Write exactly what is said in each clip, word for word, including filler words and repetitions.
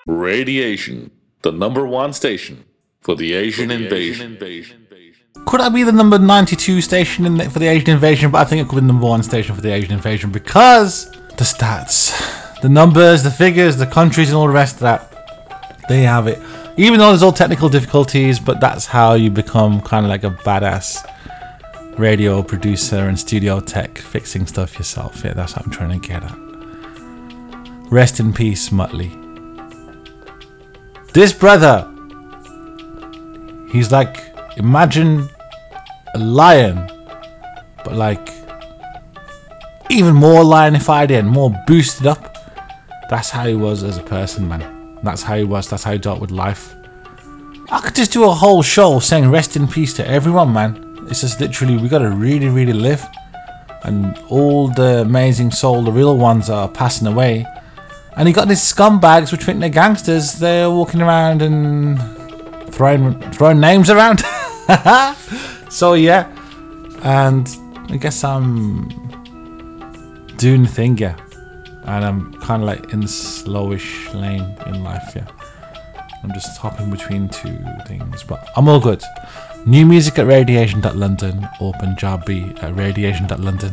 Radiation, the number one station for the Asian invasion. Could I be the number ninety-two station in the, for the Asian invasion? But I think it could be the number one station for the Asian invasion because the stats, the numbers, the figures, the countries and all the rest of that, they have it. Even though there's all technical difficulties, but that's how you become kind of like a badass radio producer and studio tech, fixing stuff yourself. Yeah, that's what I'm trying to get at. Rest in peace, Muttley. This brother, he's like, imagine a lion, but like even more lionified and more boosted up. That's how he was as a person, man. That's how he was. That's how he dealt with life. I could just do a whole show saying rest in peace to everyone, man. It's just literally, we gotta really, really live. And all the amazing soul, the real ones, are passing away. And you got these scumbags which think they're gangsters. They're walking around and throwing throwing names around. So yeah, and I guess I'm doing the thing, yeah. And I'm kind of like in the slowish lane in life, yeah. I'm just hopping between two things, but I'm all good. New music at radiation dot london or Punjabi at radiation dot london.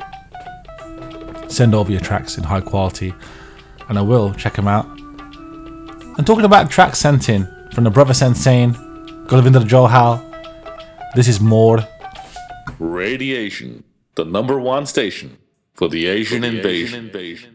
Send over your tracks in high quality and I will check them out. And talking about tracks sent in from the brother Sensane, Gulavinder Johal, this is More. Radiation, the number one station for the Asian, for the invasion. Asian invasion.